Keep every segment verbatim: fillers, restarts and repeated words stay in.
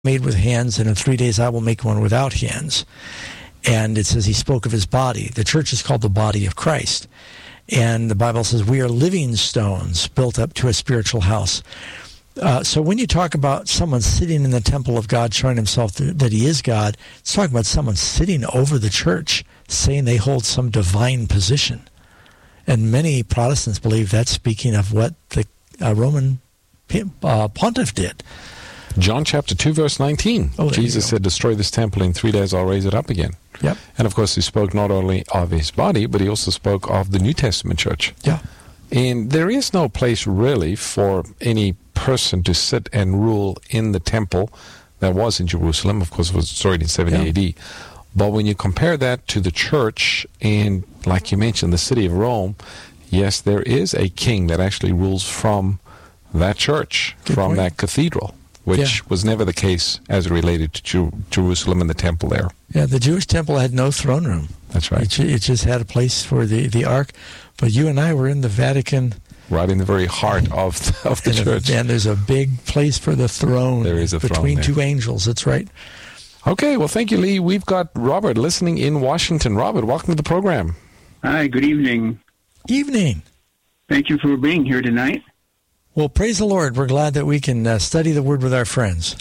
made with hands, and in three days I will make one without hands. And it says he spoke of his body. The church is called the body of Christ. And the Bible says we are living stones built up to a spiritual house. Uh, so when you talk about someone sitting in the temple of God showing himself th- that he is God, it's talking about someone sitting over the church saying they hold some divine position. And many Protestants believe that's speaking of what the uh, Roman uh, pontiff did. John chapter two, verse nineteen. Oh, Jesus said, destroy this temple, in three days I'll raise it up again. Yep. And of course, he spoke not only of his body, but he also spoke of the New Testament church. Yeah. And there is no place really for any person to sit and rule in the temple that was in Jerusalem. Of course, it was destroyed in seventy Yeah. A D. But when you compare that to the church in, like you mentioned, the city of Rome, yes, there is a king that actually rules from that church, Good from point. that cathedral, which Yeah. was never the case as it related to Jer- Jerusalem and the temple there. Yeah, the Jewish temple had no throne room. That's right. It, ju- it just had a place for the, the ark. But you and I were in the Vatican. Right in the very heart of the, of the and, church. and there's a big place for the throne. There is a throne between there. two angels. That's right. Okay, well, thank you, Lee. We've got Robert listening in Washington. Robert, welcome to the program. Hi, good evening. Evening. Thank you for being here tonight. Well, praise the Lord. We're glad that we can uh, study the Word with our friends.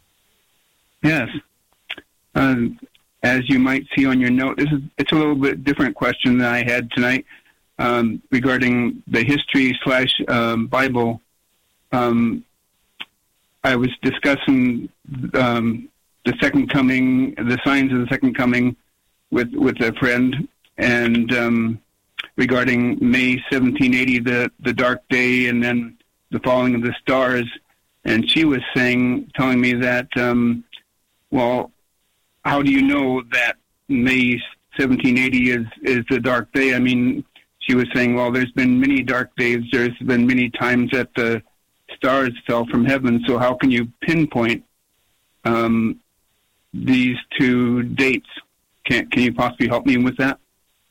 Yes. Um, as you might see on your note, this is it's a little bit different question than I had tonight um, regarding the history slash um, Bible. Um, I was discussing um, the second coming, the signs of the second coming, with with a friend, and um, regarding May seventeen eighty, the the dark day, and then the falling of the stars. And she was saying, telling me that, um, well, how do you know that May seventeen eighty is, is the dark day? I mean, she was saying, well, there's been many dark days. There's been many times that the stars fell from heaven. So how can you pinpoint um, these two dates? Can, can you possibly help me with that?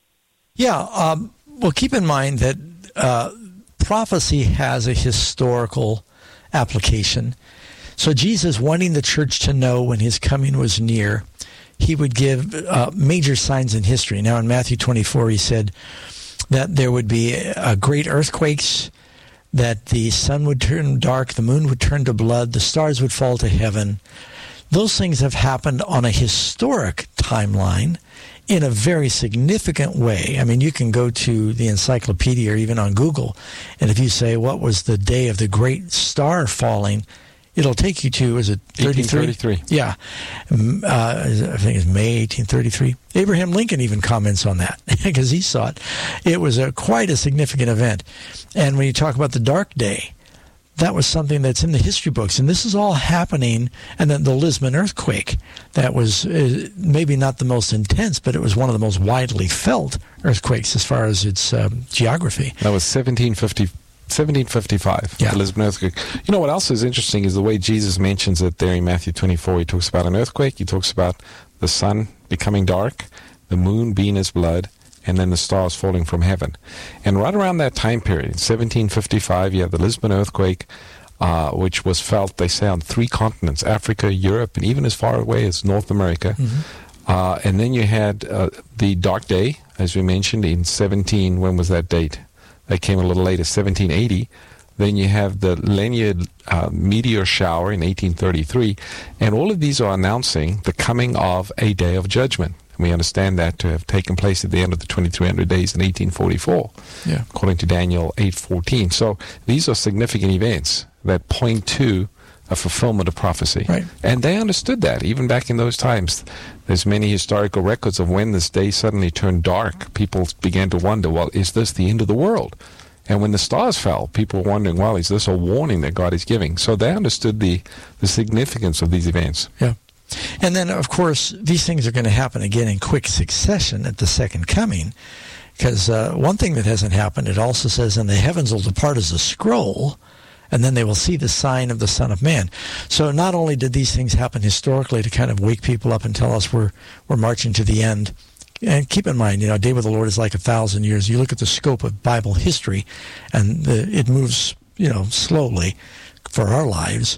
Yeah. Um, well, keep in mind that uh, prophecy has a historical application. So Jesus, wanting the church to know when his coming was near, he would give uh, major signs in history. Now, in Matthew twenty-four, he said that there would be uh, great earthquakes, that the sun would turn dark, the moon would turn to blood, the stars would fall to heaven. Those things have happened on a historic timeline in a very significant way. I mean, you can go to the encyclopedia or even on Google, and if you say, what was the day of the great star falling, it'll take you to, is it thirty-three? eighteen thirty-three. Yeah. Um, uh, I think it's May eighteen thirty-three. Abraham Lincoln even comments on that because he saw it. It was a, quite a significant event. And when you talk about the dark day, that was something that's in the history books. And this is all happening. And then the Lisbon earthquake, that was uh, maybe not the most intense, but it was one of the most widely felt earthquakes as far as its um, geography. That was seventeen fifty, seventeen fifty-five, Yeah. the Lisbon earthquake. You know what else is interesting is the way Jesus mentions it there in Matthew twenty-four. He talks about an earthquake. He talks about the sun becoming dark, the moon being as blood, and then the stars falling from heaven. And right around that time period, seventeen fifty-five, you have the Lisbon earthquake, uh, which was felt, they say, on three continents, Africa, Europe, and even as far away as North America. Mm-hmm. Uh, and then you had uh, the dark day, as we mentioned, in seventeen, when was that date? That came a little later, seventeen eighty. Then you have the Leonid uh, meteor shower in eighteen thirty-three. And all of these are announcing the coming of a day of judgment. We understand that to have taken place at the end of the twenty-three hundred days in eighteen forty-four, Yeah. according to Daniel eight fourteen. So these are significant events that point to a fulfillment of prophecy. Right. And they understood that even back in those times. There's many historical records of when this day suddenly turned dark. People began to wonder, well, is this the end of the world? And when the stars fell, people were wondering, well, is this a warning that God is giving? So they understood the, the significance of these events. Yeah. And then, of course, these things are going to happen again in quick succession at the second coming. Because uh, one thing that hasn't happened, it also says, and the heavens will depart as a scroll, and then they will see the sign of the Son of Man. So not only did these things happen historically to kind of wake people up and tell us we're we're marching to the end. And keep in mind, you know, a day with the Lord is like a thousand years. You look at the scope of Bible history, and the, it moves, you know, slowly for our lives.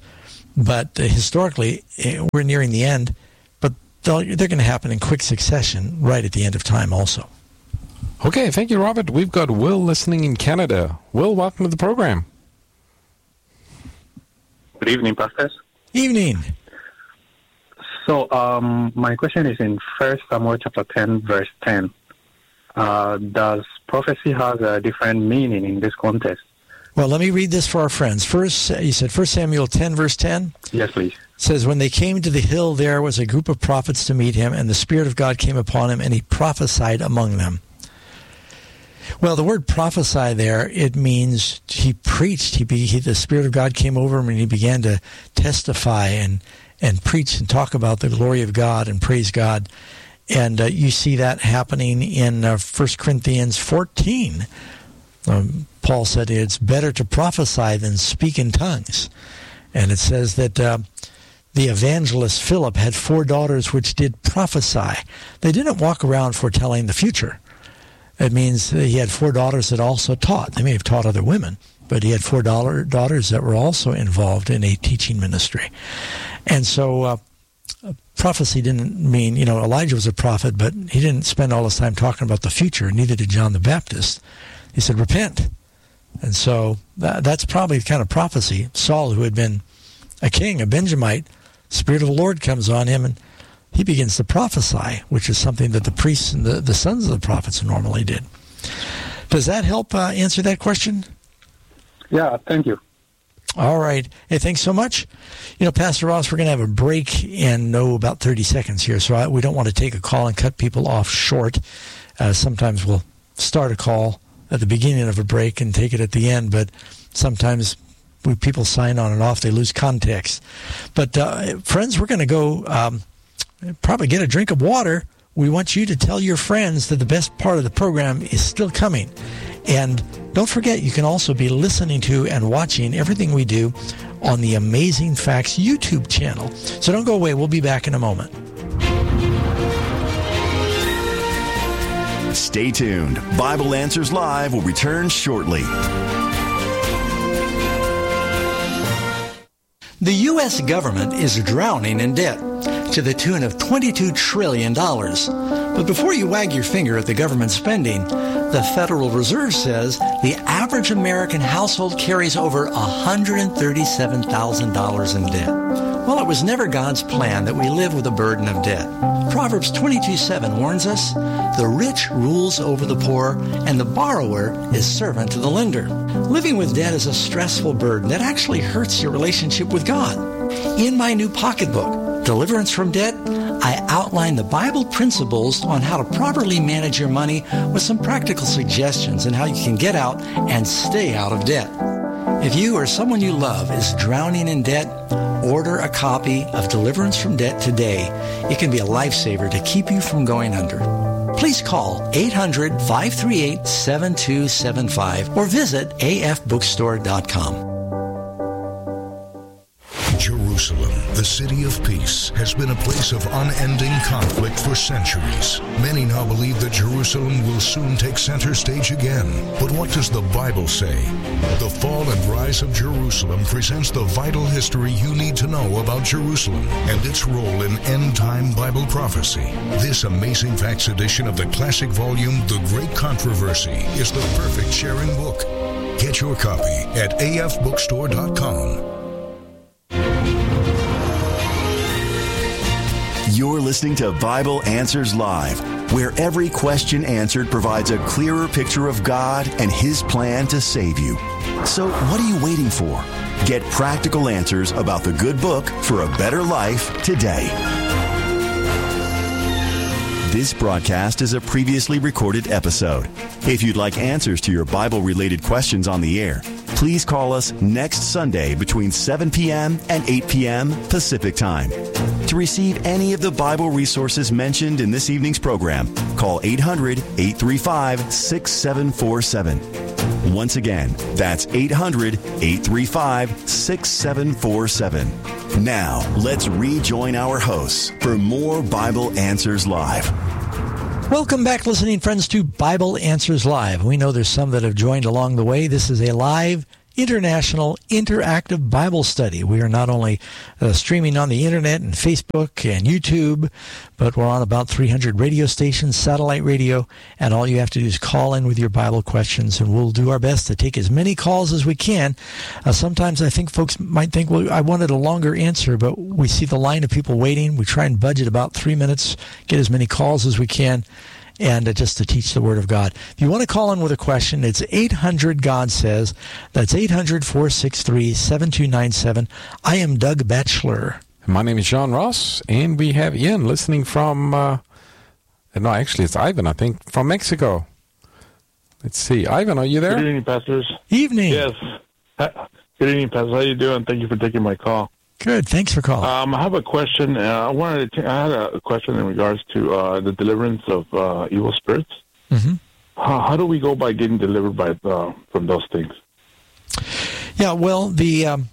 But uh, historically, uh, we're nearing the end, but they're going to happen in quick succession right at the end of time also. Okay, thank you, Robert. We've got Will listening in Canada. Will, welcome to the program. Good evening, pastors. Evening. So, um, my question is in First Samuel chapter ten, verse ten. Uh, does prophecy have a different meaning in this context? Well, let me read this for our friends. First, you said First Samuel ten, verse ten? Yes, please. It says, when they came to the hill, there was a group of prophets to meet him, and the Spirit of God came upon him, and he prophesied among them. Well, the word prophesy there, it means he preached. He, be, he the Spirit of God came over him, and he began to testify and, and preach and talk about the glory of God and praise God. And uh, you see that happening in uh, First Corinthians fourteen. Um, Paul said it's better to prophesy than speak in tongues. And it says that uh, the evangelist Philip had four daughters which did prophesy. They didn't walk around foretelling the future. It means he had four daughters that also taught. They may have taught other women, but he had four daughter, daughters that were also involved in a teaching ministry. And so uh, prophecy didn't mean, you know, Elijah was a prophet, but he didn't spend all his time talking about the future, neither did John the Baptist. He said, repent. And so that, that's probably the kind of prophecy. Saul, who had been a king, a Benjamite, the Spirit of the Lord comes on him, and he begins to prophesy, which is something that the priests and the, the sons of the prophets normally did. Does that help uh, answer that question? Yeah, thank you. All right. Hey, thanks so much. You know, Pastor Ross, we're going to have a break in, no, about thirty seconds here, so I, we don't want to take a call and cut people off short. Uh, sometimes we'll start a call at the beginning of a break and take it at the end, but sometimes when people sign on and off, they lose context. But, uh, friends, we're going to go... Um, probably get a drink of water. We want you to tell your friends that the best part of the program is still coming. And don't forget, you can also be listening to and watching everything we do on the Amazing Facts YouTube channel. So don't go away. We'll be back in a moment. Stay tuned. Bible Answers Live will return shortly. The U S government is drowning in debt to the tune of twenty-two trillion dollars. But before you wag your finger at the government spending, the Federal Reserve says the average American household carries over one hundred thirty-seven thousand dollars in debt. Well, it was never God's plan that we live with a burden of debt. Proverbs twenty-two seven warns us, the rich rules over the poor, and the borrower is servant to the lender. Living with debt is a stressful burden that actually hurts your relationship with God. In my new pocketbook, Deliverance from Debt, I outline the Bible principles on how to properly manage your money with some practical suggestions on how you can get out and stay out of debt. If you or someone you love is drowning in debt, order a copy of Deliverance from Debt today. It can be a lifesaver to keep you from going under. Please call eight hundred, five three eight, seven two seven five or visit a f bookstore dot com. Jerusalem, the city of peace, has been a place of unending conflict for centuries. Many now believe that Jerusalem will soon take center stage again. But what does the Bible say? The Fall and Rise of Jerusalem presents the vital history you need to know about Jerusalem and its role in end-time Bible prophecy. This Amazing Facts edition of the classic volume, The Great Controversy, is the perfect sharing book. Get your copy at a f bookstore dot com. You're listening to Bible Answers Live, where every question answered provides a clearer picture of God and His plan to save you. So what are you waiting for? Get practical answers about the good book for a better life today. This broadcast is a previously recorded episode. If you'd like answers to your Bible-related questions on the air, please call us next Sunday between seven p.m. and eight p.m. Pacific Time. To receive any of the Bible resources mentioned in this evening's program, call eight hundred, eight three five, six seven four seven. Once again, that's eight hundred, eight three five, six seven four seven. Now, let's rejoin our hosts for more Bible Answers Live. Welcome back, listening friends, to Bible Answers Live. We know there's some that have joined along the way. This is a live International Interactive Bible Study. We are not only uh, streaming on the internet and Facebook and YouTube, but we're on about three hundred radio stations, satellite radio, and all you have to do is call in with your Bible questions, and we'll do our best to take as many calls as we can. Uh, sometimes I think folks might think, well, I wanted a longer answer, but we see the line of people waiting. We try and budget about three minutes, get as many calls as we can, and uh, just to teach the Word of God. If you want to call in with a question, it's eight hundred God Says. That's eight hundred, four six three, seven two nine seven. I am Doug Batchelor. My name is John Ross, and we have Ian listening from, uh, no, actually it's Ivan, I think, from Mexico. Let's see. Ivan, are you there? Good evening, pastors. Evening. Yes. Good evening, pastors. How you doing? Thank you for taking my call. Good. Thanks for calling. Um, I have a question. Uh, I wanted to. I had a question in regards to uh, the deliverance of uh, evil spirits. Mm-hmm. How, how do we go by getting delivered by uh, from those things? Yeah. Well, the um,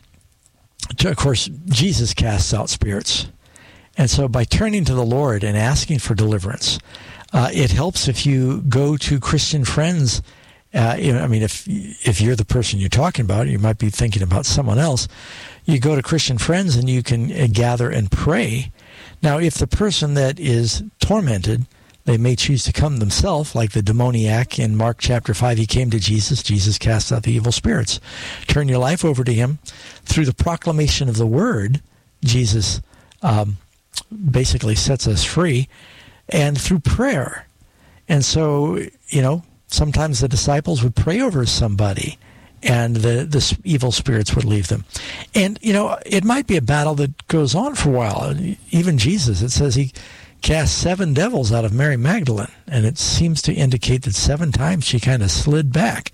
of course Jesus casts out spirits, and so by turning to the Lord and asking for deliverance, uh, it helps if you go to Christian friends. Uh, you know, I mean, if if you're the person you're talking about, you might be thinking about someone else. You go to Christian friends and you can uh, gather and pray. Now, if the person that is tormented, they may choose to come themselves, like the demoniac in Mark chapter five. He came to Jesus. Jesus cast out the evil spirits. Turn your life over to him. Through the proclamation of the word, Jesus um, basically sets us free, and through prayer. And so, you know, sometimes the disciples would pray over somebody, and the, the evil spirits would leave them. And, you know, it might be a battle that goes on for a while. Even Jesus, it says he cast seven devils out of Mary Magdalene, and it seems to indicate that seven times she kind of slid back.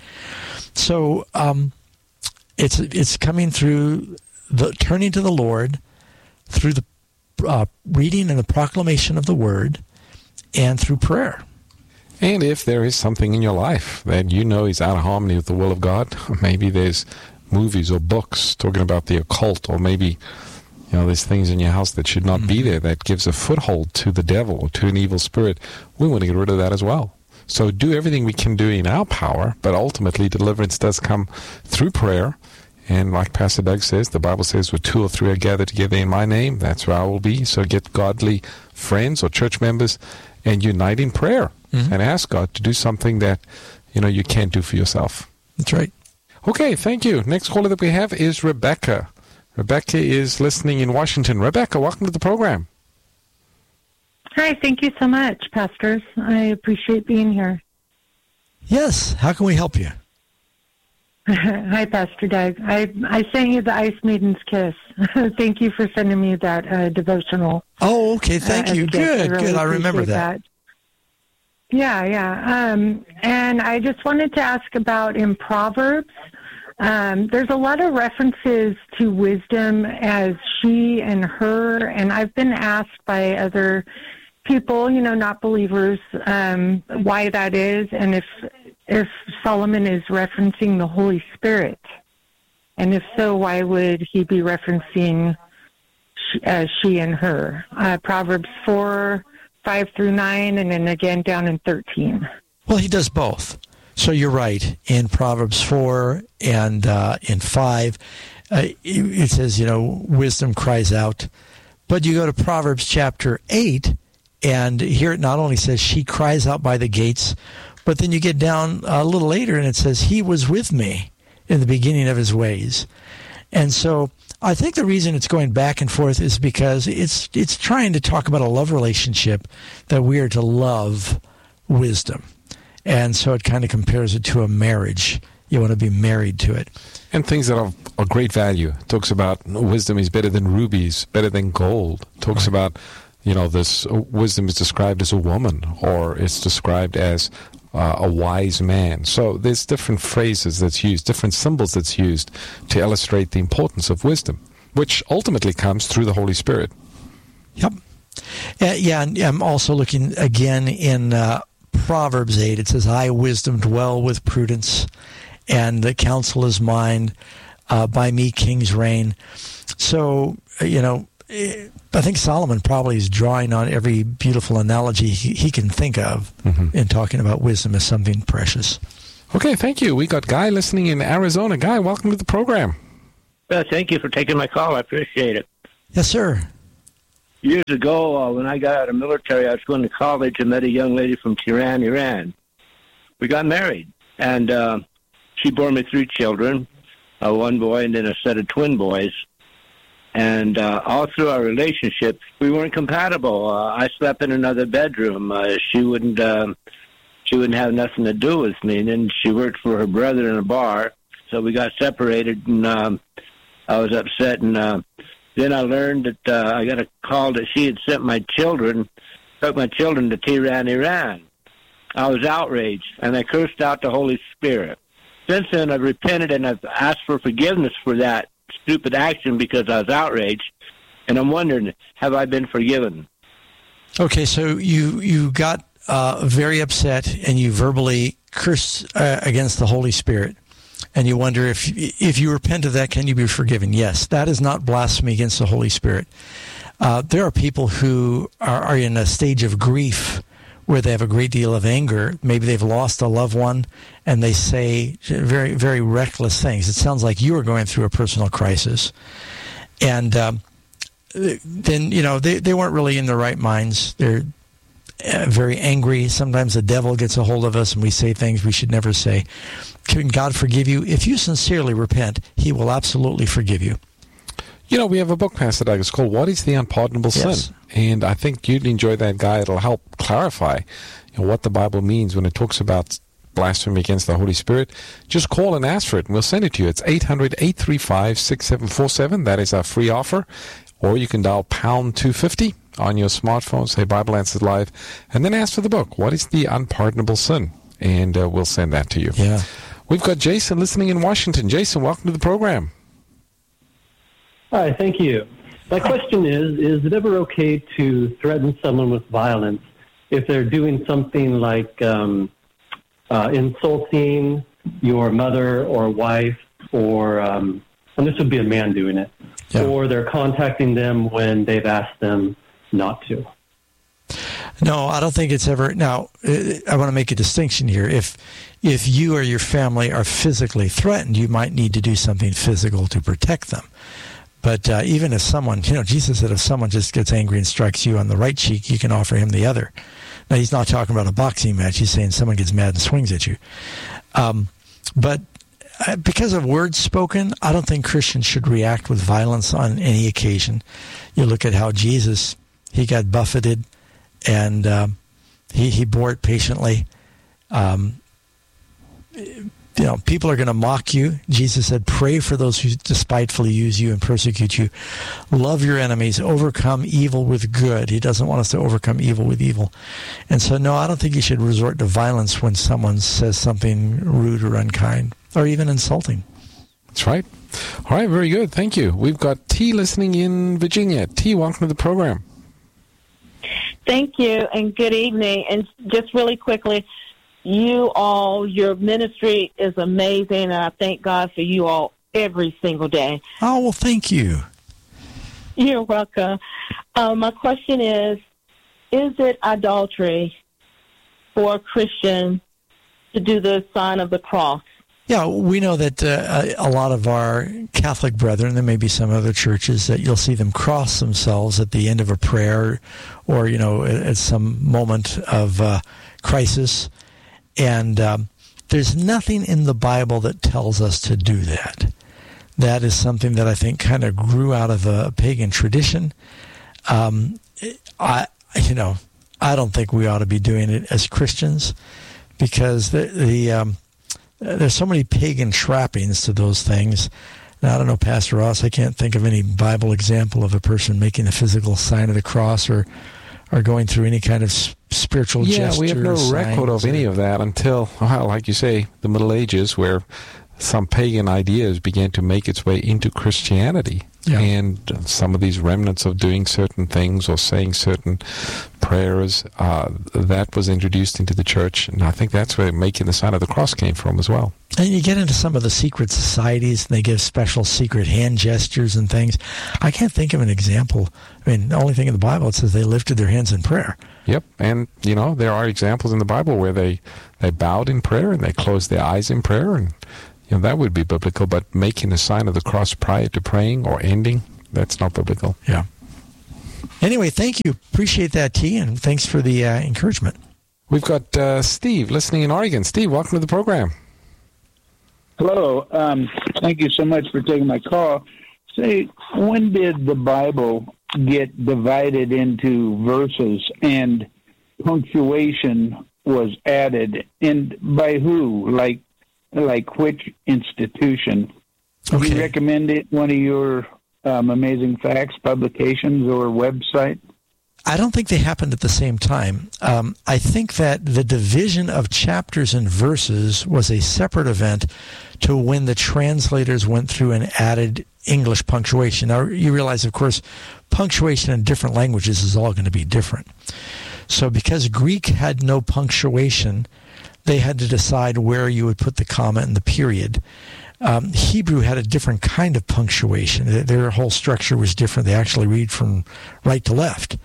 So um, it's it's coming through the turning to the Lord, through the uh, reading and the proclamation of the Word, and through prayer. And if there is something in your life that you know is out of harmony with the will of God, maybe there's movies or books talking about the occult, or maybe, you know, there's things in your house that should not mm-hmm. be there that gives a foothold to the devil or to an evil spirit, we want to get rid of that as well. So do everything we can do in our power, but ultimately deliverance does come through prayer. And like Pastor Doug says, the Bible says, where two or three are gathered together in my name, that's where I will be. So get godly friends or church members and unite in prayer. Mm-hmm. And ask God to do something that, you know, you can't do for yourself. That's right. Okay, thank you. Next caller that we have is Rebecca. Rebecca is listening in Washington. Rebecca, welcome to the program. Hi, thank you so much, pastors. I appreciate being here. Yes, how can we help you? Hi, Pastor Doug. I I sent you the Ice Maiden's Kiss. Thank you for sending me that uh, devotional. Oh, okay, thank uh, you. Good, really good. I remember that. that. Yeah, yeah. Um, and I just wanted to ask about in Proverbs, um, there's a lot of references to wisdom as she and her, and I've been asked by other people, you know, not believers, um, why that is, and if if Solomon is referencing the Holy Spirit. And if so, why would he be referencing she, uh, she and her? Uh, Proverbs four, five through nine, and then again down in thirteen. Well, he does both. So you're right. In Proverbs four and uh, in five, uh, it says, you know, wisdom cries out. But you go to Proverbs chapter eight, and here it not only says she cries out by the gates, but then you get down a little later and it says he was with me in the beginning of his ways. And so I think the reason it's going back and forth is because it's it's trying to talk about a love relationship, that we are to love wisdom. And so it kind of compares it to a marriage. You want to be married to it. And things that are of great value. It talks about wisdom is better than rubies, better than gold. It talks right. about, you know, this wisdom is described as a woman, or it's described as uh, a wise man. So there's different phrases that's used, different symbols that's used to illustrate the importance of wisdom, which ultimately comes through the Holy Spirit. Yep. Uh, yeah, and I'm also looking again in uh, Proverbs eight. It says, I, wisdom, dwell with prudence, and the counsel is mine. Uh, by me, kings reign. So, you know, I think Solomon probably is drawing on every beautiful analogy he, he can think of mm-hmm. in talking about wisdom as something precious. Okay, thank you. We got Guy listening in Arizona. Guy, welcome to the program. Uh, thank you for taking my call. I appreciate it. Yes, sir. Years ago, uh, when I got out of the military, I was going to college and met a young lady from Tehran, Iran. We got married, and uh, she bore me three children, uh, one boy and then a set of twin boys. And uh, all through our relationship, we weren't compatible. Uh, I slept in another bedroom. Uh, she wouldn't. Uh, she wouldn't have nothing to do with me. And then she worked for her brother in a bar, so we got separated. And um, I was upset. And uh, then I learned that uh, I got a call that she had sent my children, took my children to Tehran, Iran. I was outraged, and I cursed out the Holy Spirit. Since then, I've repented and I've asked for forgiveness for that stupid action because I was outraged, and I'm wondering, have I been forgiven? Okay, so you you got uh, very upset and you verbally cursed uh, against the Holy Spirit, and you wonder if if you repent of that, can you be forgiven? Yes, that is not blasphemy against the Holy Spirit. Uh, there are people who are, are in a stage of grief where they have a great deal of anger. Maybe they've lost a loved one, and they say very, very reckless things. It sounds like you are going through a personal crisis. And um, then, you know, they, they weren't really in their right minds. They're uh, very angry. Sometimes the devil gets a hold of us, and we say things we should never say. Can God forgive you? If you sincerely repent, he will absolutely forgive you. You know, we have a book, Pastor Doug. It's called What is the Unpardonable Yes. Sin? And I think you'd enjoy that, Guy. It'll help clarify, you know, what the Bible means when it talks about blasphemy against the Holy Spirit. Just call and ask for it, and we'll send it to you. It's eight hundred, eight three five, six seven four seven. That is our free offer. Or you can dial pound two fifty on your smartphone, say Bible Answers Live, and then ask for the book, What is the Unpardonable Sin? And uh, we'll send that to you. Yeah. We've got Jason listening in Washington. Jason, welcome to the program. Hi, thank you. My question is, is it ever okay to threaten someone with violence if they're doing something like um, uh, insulting your mother or wife, or, um, and this would be a man doing it, Yeah. or they're contacting them when they've asked them not to? No, I don't think it's ever. Now, I want to make a distinction here. If if you or your family are physically threatened, you might need to do something physical to protect them. But uh, even if someone, you know, Jesus said if someone just gets angry and strikes you on the right cheek, you can offer him the other. Now, he's not talking about a boxing match. He's saying someone gets mad and swings at you. Um, but uh, because of words spoken, I don't think Christians should react with violence on any occasion. You look at how Jesus, he got buffeted, and um, he, he bore it patiently. Um You know, people are going to mock you. Jesus said, pray for those who despitefully use you and persecute you. Love your enemies. Overcome evil with good. He doesn't want us to overcome evil with evil. And so, no, I don't think you should resort to violence when someone says something rude or unkind or even insulting. That's right. All right, very good. Thank you. We've got T listening in Virginia. T, welcome to the program. Thank you, and good evening. And just really quickly, you all, your ministry is amazing, and I thank God for you all every single day. Oh, well, thank you. You're welcome. Uh, my question is, is it idolatry for a Christian to do the sign of the cross? Yeah, we know that uh, a lot of our Catholic brethren, there may be some other churches, that you'll see them cross themselves at the end of a prayer or, you know, at some moment of uh, crisis. And um, there's nothing in the Bible that tells us to do that. That is something that I think kind of grew out of a pagan tradition. Um, I, you know, I don't think we ought to be doing it as Christians, because the, the um, there's so many pagan trappings to those things. Now, I don't know, Pastor Ross, I can't think of any Bible example of a person making a physical sign of the cross or or going through any kind of spiritual yeah, gesture. We have no record of any of that until, well, like you say, the Middle Ages, where some pagan ideas began to make its way into Christianity. Yeah. And some of these remnants of doing certain things or saying certain prayers, uh, that was introduced into the church. And I think that's where making the sign of the cross came from as well. And you get into some of the secret societies, and they give special secret hand gestures and things. I can't think of an example. I mean, the only thing in the Bible, it says they lifted their hands in prayer. Yep, and, you know, there are examples in the Bible where they, they bowed in prayer and they closed their eyes in prayer, and, you know, that would be biblical, but making a sign of the cross prior to praying or ending, that's not biblical. Yeah. Anyway, thank you. Appreciate that, T, and thanks for the uh, encouragement. We've got uh, Steve listening in Oregon. Steve, welcome to the program. Hello. Um, thank you so much for taking my call. Say, when did the Bible get divided into verses and punctuation was added, and by who? Like, like which institution? Okay. Do you recommend it? One of your um, Amazing Facts publications or website? I don't think they happened at the same time. Um, I think that the division of chapters and verses was a separate event to when the translators went through and added English punctuation. Now, you realize, of course, punctuation in different languages is all going to be different. So because Greek had no punctuation, they had to decide where you would put the comma and the period. Um, Hebrew had a different kind of punctuation. Their whole structure was different. They actually read from right to left.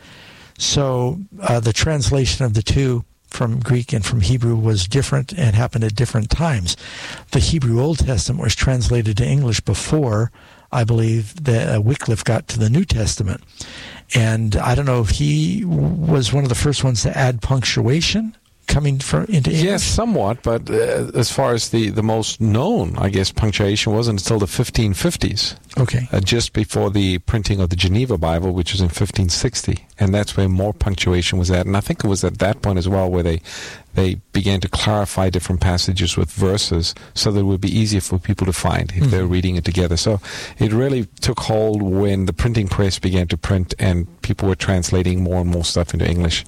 So uh, the translation of the two from Greek and from Hebrew was different and happened at different times. The Hebrew Old Testament was translated to English before, I believe, that uh, Wycliffe got to the New Testament. And I don't know if he was one of the first ones to add punctuation coming from into English? Yes, somewhat, but uh, as far as the, the most known, I guess, punctuation wasn't until the fifteen fifties. Okay. Uh, just before the printing of the Geneva Bible, which was in fifteen sixty. And that's where more punctuation was added. And I think it was at that point as well where they they began to clarify different passages with verses so that it would be easier for people to find if mm-hmm. they were reading it together. So it really took hold when the printing press began to print and people were translating more and more stuff into English.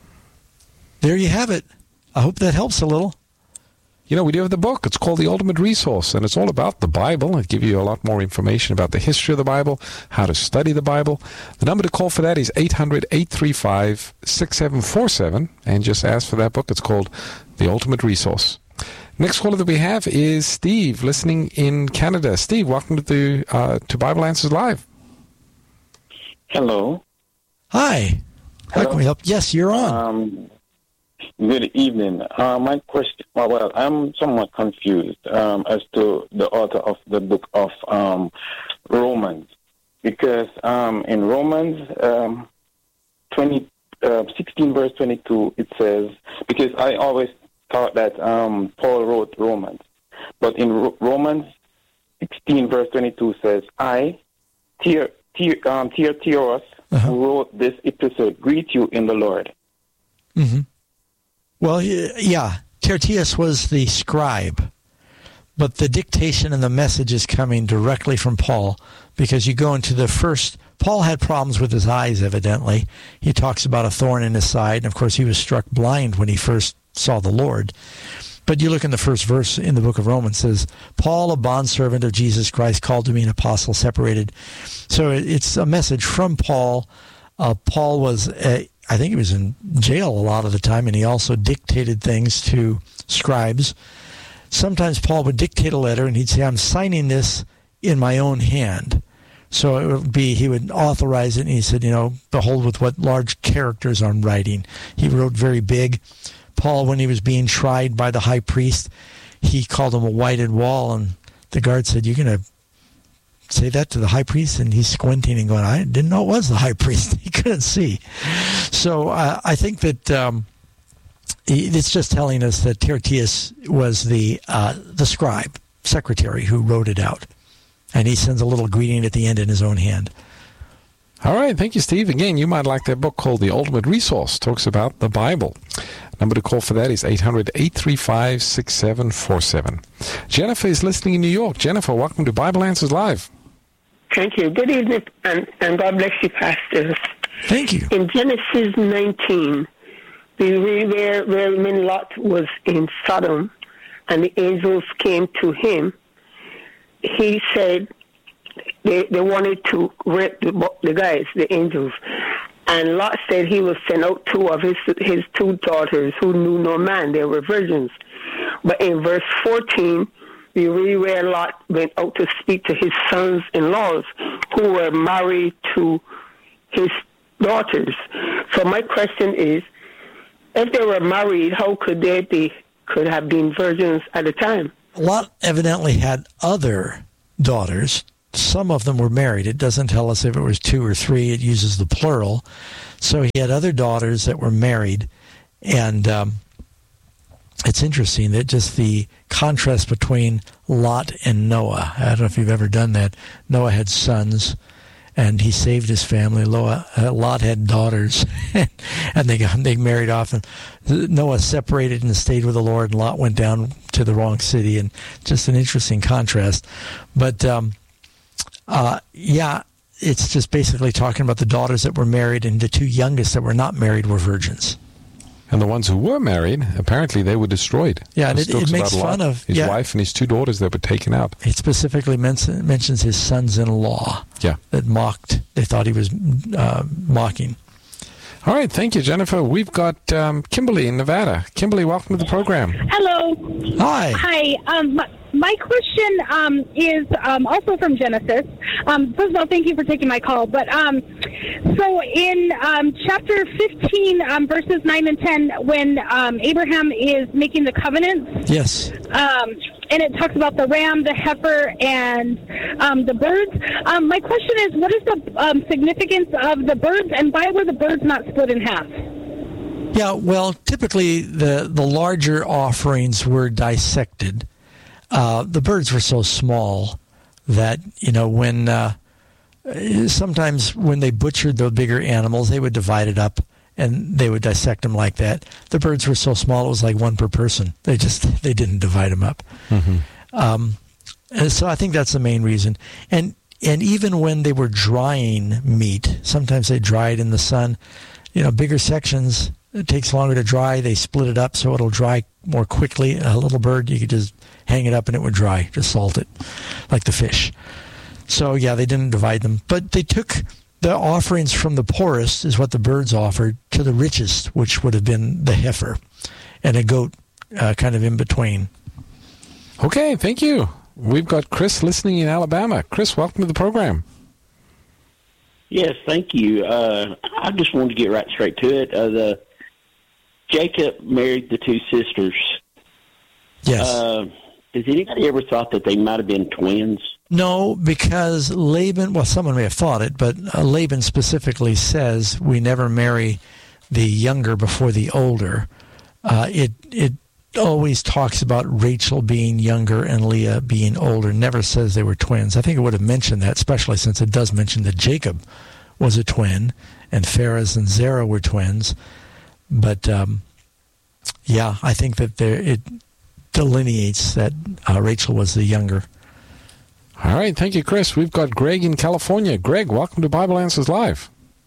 There you have it. I hope that helps a little. You know, we do have the book. It's called The Ultimate Resource, and it's all about the Bible. It gives you a lot more information about the history of the Bible, how to study the Bible. The number to call for that is eight hundred, eight three five, six seven four seven, and just ask for that book. It's called The Ultimate Resource. Next caller that we have is Steve, listening in Canada. Steve, welcome to, the, uh, to Bible Answers Live. Hello. Hi. How Hello. can we help? Yes, you're on. Um, Good evening. Uh, my question, well, I'm somewhat confused um, as to the author of the book of um, Romans, because um, in Romans um, twenty, uh, sixteen verse twenty-two, it says, because I always thought that um, Paul wrote Romans, but in Ro- Romans sixteen verse twenty-two says, I, Tier, Tier, um, Tiertios, uh-huh. who wrote this epistle, greet you in the Lord. Mm-hmm. Well, yeah, Tertius was the scribe, but the dictation and the message is coming directly from Paul, because you go into the first, Paul had problems with his eyes, evidently. He talks about a thorn in his side, and of course he was struck blind when he first saw the Lord. But you look in the first verse in the book of Romans, it says, Paul, a bondservant of Jesus Christ, called to be an apostle, separated. So it's a message from Paul. Uh, Paul was a I think he was in jail a lot of the time, and he also dictated things to scribes. Sometimes Paul would dictate a letter, and he'd say, I'm signing this in my own hand. So it would be, he would authorize it, and he said, you know, behold with what large characters I'm writing. He wrote very big. Paul, when he was being tried by the high priest, he called him a whited wall, and the guard said, you're going to say that to the high priest? And he's squinting and going, I didn't know it was the high priest. He couldn't see. So uh, I think that um, he, it's just telling us that Tertius was the uh, the scribe, secretary, who wrote it out. And he sends a little greeting at the end in his own hand. All right. Thank you, Steve. Again, you might like that book called The Ultimate Resource. Talks about the Bible. Number to call for that is eight hundred, eight three five, six seven four seven. Jennifer is listening in New York. Jennifer, welcome to Bible Answers Live. Thank you. Good evening, and, and God bless you, pastors. Thank you. In Genesis nineteen, we read where, where when Lot was in Sodom and the angels came to him, he said they, they wanted to rape the, the guys, the angels. And Lot said he would send out two of his, his two daughters who knew no man. They were virgins. But in verse fourteen, we read where Lot went out to speak to his sons-in-laws who were married to his daughters. So my question is, if they were married, how could they be, could have been virgins at the time? Lot evidently had other daughters. Some of them were married. It doesn't tell us if it was two or three. It uses the plural. So he had other daughters that were married. And um, it's interesting that just the contrast between Lot and Noah. I don't know if you've ever done that. Noah had sons, and he saved his family. Lot had daughters, and they got, they married off. And Noah separated and stayed with the Lord, and Lot went down to the wrong city. And just an interesting contrast. But um, uh, yeah, it's just basically talking about the daughters that were married, and the two youngest that were not married were virgins. And the ones who were married, apparently they were destroyed. Yeah, and it, it makes fun of his yeah, wife and his two daughters that were taken out. It specifically mention, mentions his sons-in-law. Yeah, that mocked. They thought he was uh, mocking. All right, thank you, Jennifer. We've got um, Kimberly in Nevada. Kimberly, welcome to the program. Hello. Hi. Hi. Um, my, my question um, is um, also from Genesis. Um, first of all, thank you for taking my call. But um, so in um, chapter fifteen, um, verses nine and ten, when um, Abraham is making the covenants. Yes. Um, and it talks about the ram, the heifer, and um, the birds. Um, my question is, what is the um, significance of the birds, and why were the birds not split in half? Yeah, well, typically the, the larger offerings were dissected. Uh, the birds were so small that, you know, when uh, sometimes when they butchered the bigger animals, they would divide it up and they would dissect them like that. The birds were so small, it was like one per person. They just, they didn't divide them up. Mm-hmm. Um, and so I think that's the main reason. And and even when they were drying meat, sometimes they dry it in the sun. You know, bigger sections, it takes longer to dry. They split it up so it'll dry more quickly. A little bird, you could just hang it up and it would dry. Just salt it, like the fish. So, yeah, they didn't divide them. But they took the offerings from the poorest, is what the birds offered, to the richest, which would have been the heifer, and a goat uh, kind of in between. Okay, thank you. We've got Chris listening in Alabama. Chris, welcome to the program. Yes, thank you. Uh, I just wanted to get right straight to it. Uh, the Jacob married the two sisters. Yes. Uh, has anybody ever thought that they might have been twins? No, because Laban, well, someone may have thought it, but uh, Laban specifically says we never marry the younger before the older. Uh, it it always talks about Rachel being younger and Leah being older. Never says they were twins. I think it would have mentioned that, especially since it does mention that Jacob was a twin and Pharez and Zerah were twins. But, um, yeah, I think that there it delineates that uh, Rachel was the younger. All right, thank you, Chris. We've got Greg in California. Greg, welcome to Bible Answers Live.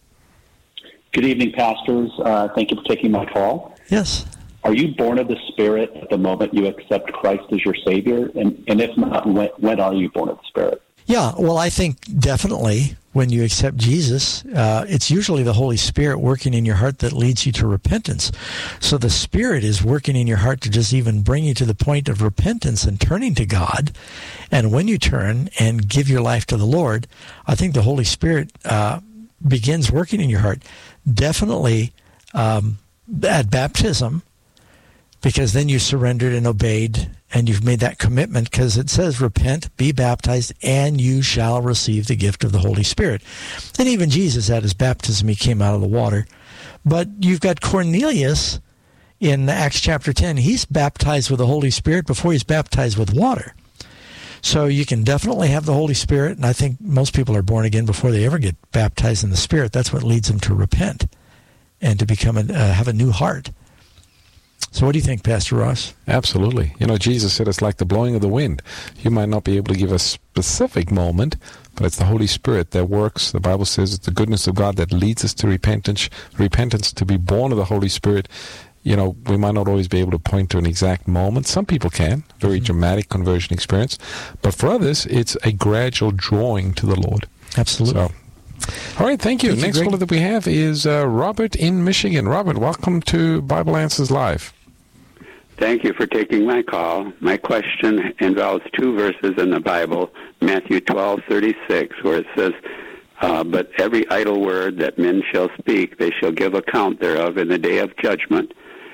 Good evening, pastors. Uh, thank you for taking my call. Yes. Are you born of the Spirit at the moment you accept Christ as your Savior? And, and if not, when, when are you born of the Spirit? Yeah, well, I think definitely when you accept Jesus, uh, it's usually the Holy Spirit working in your heart that leads you to repentance. So the Spirit is working in your heart to just even bring you to the point of repentance and turning to God. And when you turn and give your life to the Lord, I think the Holy Spirit uh, begins working in your heart. Definitely um, at baptism, because then you surrendered and obeyed, and you've made that commitment, because it says, repent, be baptized, and you shall receive the gift of the Holy Spirit. And even Jesus, at his baptism, he came out of the water. But you've got Cornelius in Acts chapter ten. He's baptized with the Holy Spirit before he's baptized with water. So you can definitely have the Holy Spirit, and I think most people are born again before they ever get baptized in the Spirit. That's what leads them to repent and to become a, uh, have a new heart. So what do you think, Pastor Ross? Absolutely. You know, Jesus said it's like the blowing of the wind. You might not be able to give a specific moment, but it's the Holy Spirit that works. The Bible says it's the goodness of God that leads us to repentance, repentance to be born of the Holy Spirit. You know, we might not always be able to point to an exact moment. Some people can, very mm-hmm. dramatic conversion experience. But for others, it's a gradual drawing to the Lord. Absolutely. So, all right, thank you. Thank Next you, caller that we have is uh, Robert in Michigan. Robert, welcome to Bible Answers Live. Thank you for taking my call. My question involves two verses in the Bible, Matthew twelve thirty-six, where it says, uh, but every idle word that men shall speak, they shall give account thereof in the day of judgment.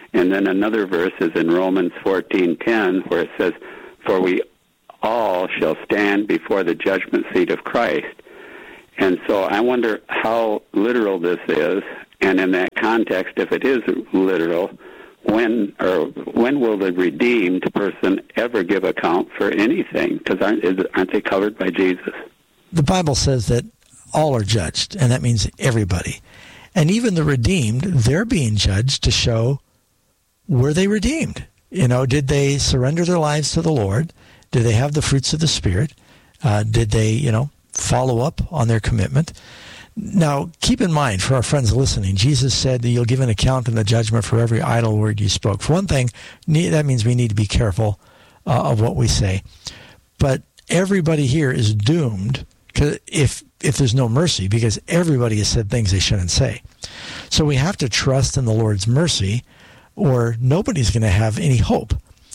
And then another verse is in Romans fourteen ten, where it says, "For we all shall stand before the judgment seat of Christ." And so I wonder how literal this is, and in that context, if it is literal, when or when will the redeemed person ever give account for anything? Because aren't, is, aren't they covered by Jesus? The Bible says that all are judged, and that means everybody. And even the redeemed, they're being judged to show, were they redeemed? You know, did they surrender their lives to the Lord? Did they have the fruits of the Spirit? Uh, did they, you know, follow up on their commitment? Now, keep in mind, for our friends listening, Jesus said that you'll give an account in the judgment for every idle word you spoke. For one thing, that means we need to be careful uh, of what we say. But everybody here is doomed if if there's no mercy, because everybody has said things they shouldn't say. So we have to trust in the Lord's mercy, or nobody's going to have any hope.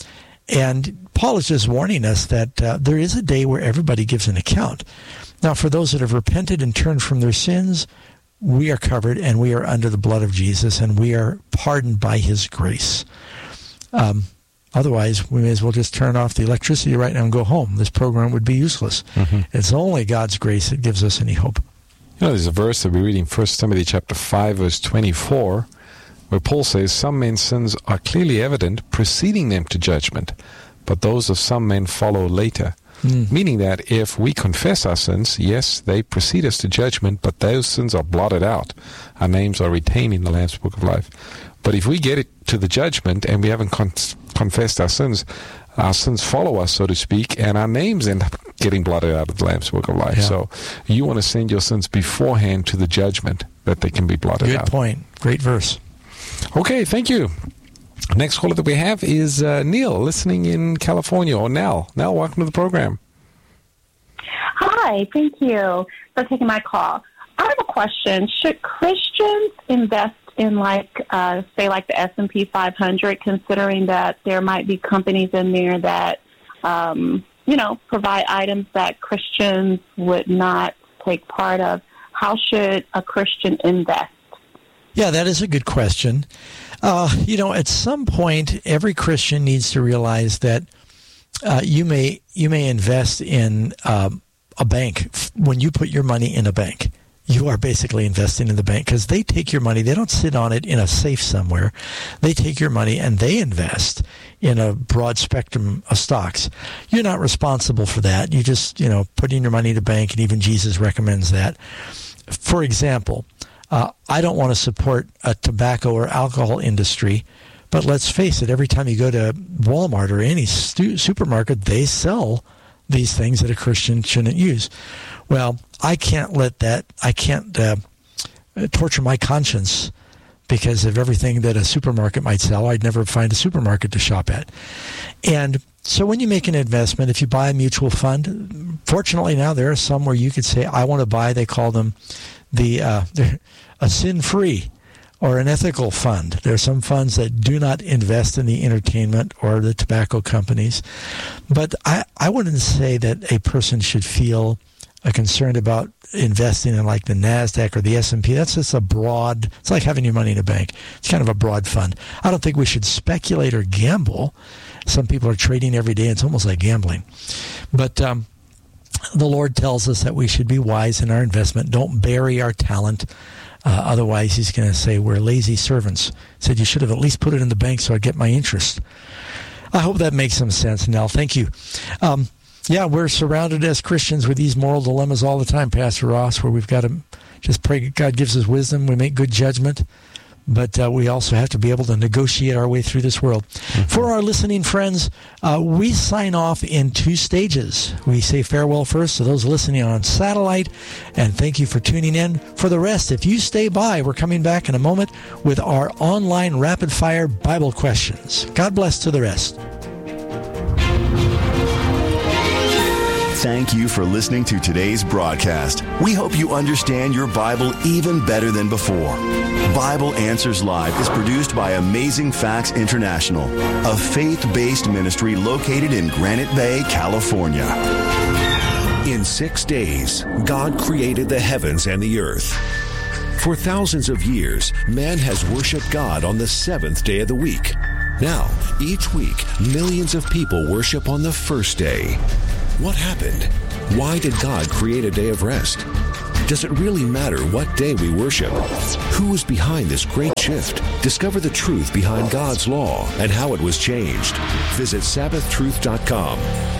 And Paul is just warning us that uh, there is a day where everybody gives an account. Now, for those that have repented and turned from their sins, we are covered and we are under the blood of Jesus, and we are pardoned by his grace. Um, otherwise, we may as well just turn off the electricity right now and go home. This program would be useless. Mm-hmm. It's only God's grace that gives us any hope. You know, there's a verse that we read in First Timothy chapter five, verse twenty-four, where Paul says, "Some men's sins are clearly evident, preceding them to judgment, but those of some men follow later." Mm. Meaning that if we confess our sins, yes, they precede us to judgment, but those sins are blotted out. Our names are retained in the Lamb's Book of Life. But if we get it to the judgment and we haven't con- confessed our sins, our sins follow us, so to speak, and our names end up getting blotted out of the Lamb's Book of Life. Yeah. So you want to send your sins beforehand to the judgment that they can be blotted Good out. Good point. Great verse. Okay, thank you. Next caller that we have is uh, Neil, listening in California, or Nell. Nell, welcome to the program. Hi, thank you for taking my call. I have a question. Should Christians invest in, like, uh, say, like the S and P five hundred, considering that there might be companies in there that, um, you know, provide items that Christians would not take part of? How should a Christian invest? Yeah, that is a good question. Uh, you know, at some point, every Christian needs to realize that uh, you may you may invest in um, a bank. When you put your money in a bank, you are basically investing in the bank, because they take your money. They don't sit on it in a safe somewhere. They take your money and they invest in a broad spectrum of stocks. You're not responsible for that. You just, you know, put in your money in the bank, and even Jesus recommends that. For example, Uh, I don't want to support a tobacco or alcohol industry, but let's face it, every time you go to Walmart or any stu- supermarket, they sell these things that a Christian shouldn't use. Well, I can't let that, I can't uh, torture my conscience because of everything that a supermarket might sell. I'd never find a supermarket to shop at. And so when you make an investment, if you buy a mutual fund, fortunately now there are some where you could say, I want to buy, they call them the uh, a sin-free or an ethical fund. There are some funds that do not invest in the entertainment or the tobacco companies. But I, I wouldn't say that a person should feel uh, concerned about investing in like the NASDAQ or the S and P. That's just a broad, it's like having your money in a bank. It's kind of a broad fund. I don't think we should speculate or gamble. Some people are trading every day. It's almost like gambling. But um, the Lord tells us that we should be wise in our investment. Don't bury our talent. Uh, otherwise, he's going to say we're lazy servants. He said you should have at least put it in the bank so I'd get my interest. I hope that makes some sense, Nell. Thank you. Um, yeah, we're surrounded as Christians with these moral dilemmas all the time, Pastor Ross, where we've got to just pray God gives us wisdom. We make good judgment. But uh, we also have to be able to negotiate our way through this world. Mm-hmm. For our listening friends, uh, we sign off in two stages. We say farewell first to those listening on satellite, and thank you for tuning in. For the rest, if you stay by, we're coming back in a moment with our online rapid-fire Bible questions. God bless to the rest. Thank you for listening to today's broadcast. We hope you understand your Bible even better than before. Bible Answers Live is produced by Amazing Facts International, a faith-based ministry located in Granite Bay, California. In six days, God created the heavens and the earth. For thousands of years, man has worshiped God on the seventh day of the week. Now, each week, millions of people worship on the first day. What happened? Why did God create a day of rest? Does it really matter what day we worship? Who is behind this great shift? Discover the truth behind God's law and how it was changed. Visit Sabbath Truth dot com.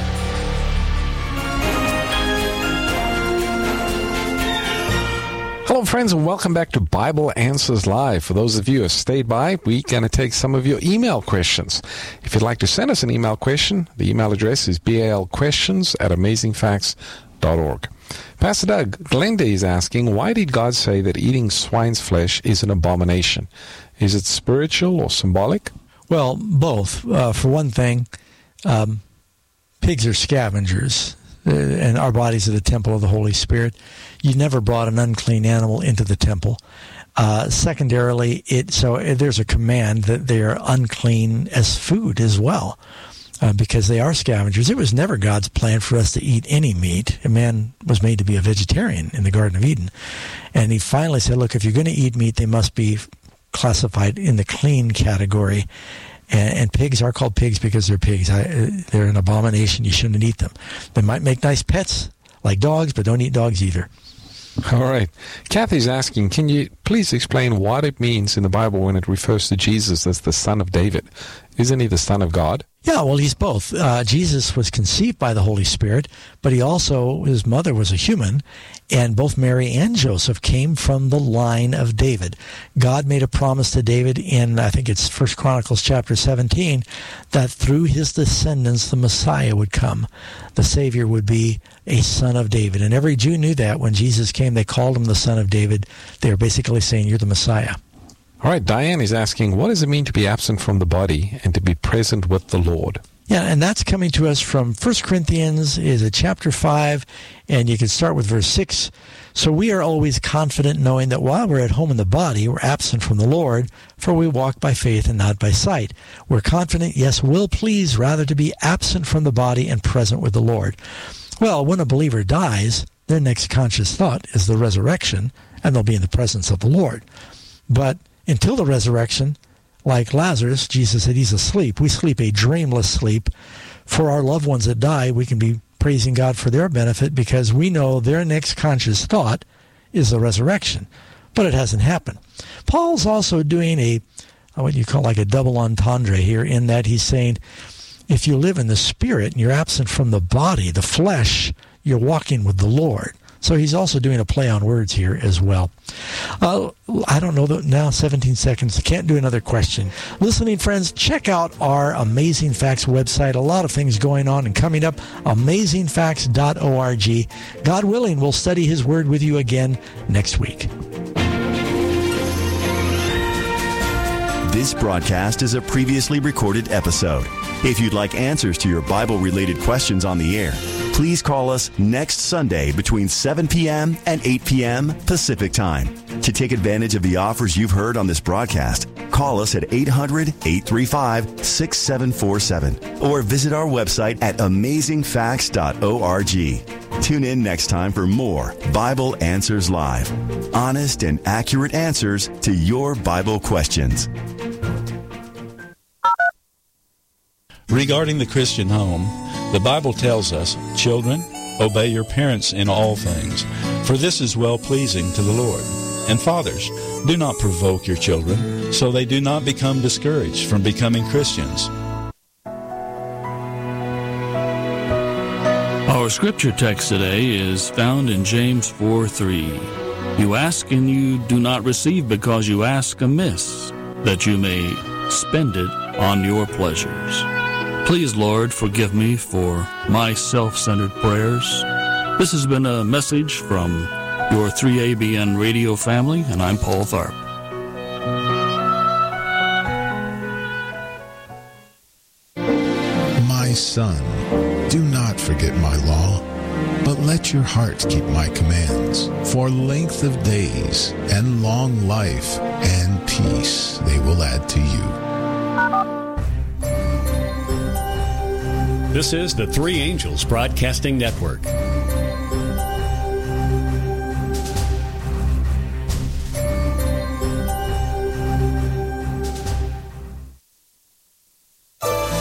Hello, friends, and welcome back to Bible Answers Live. For those of you who have stayed by, we're going to take some of your email questions. If you'd like to send us an email question, the email address is balquestions at amazing facts dot org. Pastor Doug, Glenda is asking, why did God say that eating swine's flesh is an abomination? Is it spiritual or symbolic? Well, both. Uh, for one thing, um, pigs are scavengers. Uh, and our bodies are the temple of the Holy Spirit. You never brought an unclean animal into the temple. Uh, secondarily, it so there's a command that they are unclean as food as well, uh, because they are scavengers. It was never God's plan for us to eat any meat. A man was made to be a vegetarian in the Garden of Eden. And he finally said, look, if you're going to eat meat, they must be classified in the clean category. And, and pigs are called pigs because they're pigs. I, they're an abomination. You shouldn't eat them. They might make nice pets like dogs, but don't eat dogs either. All right. Kathy's asking, can you please explain what it means in the Bible when it refers to Jesus as the Son of David? Isn't he the Son of God? Yeah, well, he's both. Uh, Jesus was conceived by the Holy Spirit, but he also, his mother was a human, and both Mary and Joseph came from the line of David. God made a promise to David in, I think it's First Chronicles chapter seventeen, that through his descendants the Messiah would come. The Savior would be a son of David. And every Jew knew that. When Jesus came, they called him the Son of David. They were basically saying, you're the Messiah. All right, Diane is asking, what does it mean to be absent from the body and to be present with the Lord? Yeah, and that's coming to us from First Corinthians, is it chapter five, and you can start with verse six. So we are always confident knowing that while we're at home in the body, we're absent from the Lord, for we walk by faith and not by sight. We're confident, yes, will please rather to be absent from the body and present with the Lord. Well, when a believer dies, their next conscious thought is the resurrection, and they'll be in the presence of the Lord. But until the resurrection, like Lazarus, Jesus said he's asleep. We sleep a dreamless sleep. For our loved ones that die, we can be praising God for their benefit because we know their next conscious thought is the resurrection. But it hasn't happened. Paul's also doing a, what you call like a double entendre here, in that he's saying, if you live in the Spirit and you're absent from the body, the flesh, you're walking with the Lord. So he's also doing a play on words here as well. Uh, I don't know, now seventeen seconds. Can't do another question. Listening friends, check out our Amazing Facts website. A lot of things going on and coming up. amazing facts dot org. God willing, we'll study his word with you again next week. This broadcast is a previously recorded episode. If you'd like answers to your Bible-related questions on the air, please call us next Sunday between seven p.m. and eight p.m. Pacific Time. To take advantage of the offers you've heard on this broadcast, call us at eight hundred, eight three five, six seven four seven or visit our website at amazing facts dot org. Tune in next time for more Bible Answers Live. Honest and accurate answers to your Bible questions. Regarding the Christian home, the Bible tells us, children, obey your parents in all things, for this is well-pleasing to the Lord. And fathers, do not provoke your children, so they do not become discouraged from becoming Christians. Our scripture text today is found in James four three. You ask and you do not receive because you ask amiss, that you may spend it on your pleasures. Please, Lord, forgive me for my self-centered prayers. This has been a message from your three A B N radio family, and I'm Paul Tharp. My son, do not forget my law, but let your heart keep my commands. For length of days and long life and peace they will add to you. This is the Three Angels Broadcasting Network.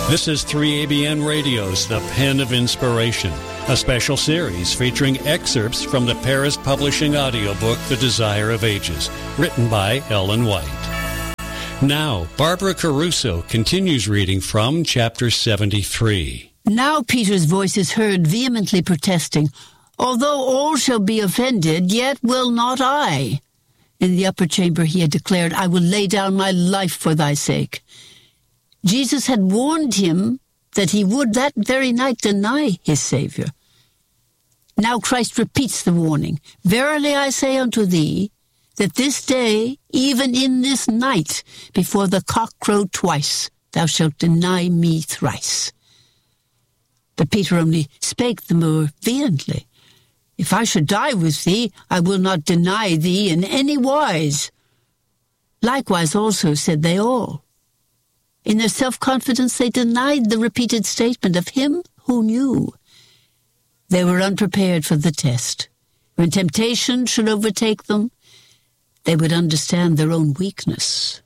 This is three A B N Radio's The Pen of Inspiration, a special series featuring excerpts from the Paris Publishing audiobook The Desire of Ages, written by Ellen White. Now, Barbara Caruso continues reading from chapter seventy-three. Now Peter's voice is heard vehemently protesting, "Although all shall be offended, yet will not I." In the upper chamber he had declared, "I will lay down my life for thy sake." Jesus had warned him that he would that very night deny his Savior. Now Christ repeats the warning, "Verily I say unto thee, that this day, even in this night, before the cock crow twice, thou shalt deny me thrice." But Peter only spake the more vehemently, "If I should die with thee, I will not deny thee in any wise." Likewise also said they all. In their self-confidence they denied the repeated statement of him who knew. They were unprepared for the test. When temptation should overtake them, they would understand their own weakness.